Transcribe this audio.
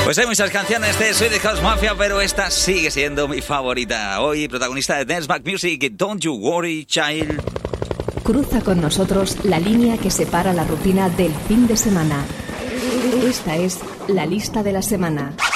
Pues hay muchas canciones de Swedish House Mafia, pero esta sigue siendo mi favorita. Hoy, protagonista de Dance Back Music, Don't You Worry, Child. Cruza con nosotros la línea que separa la rutina del fin de semana. Esta es la lista de la semana.